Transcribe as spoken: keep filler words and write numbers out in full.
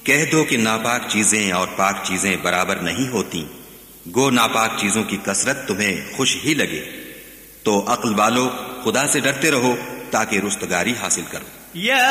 कह दो कि नापाक चीजें और पाक चीजें बराबर नहीं होती, गो नापाक चीजों की कसरत तुम्हें खुश ही लगे। तो अक्ल वालों, खुदा से डरते रहो ताकि रुस्तगारी हासिल करो।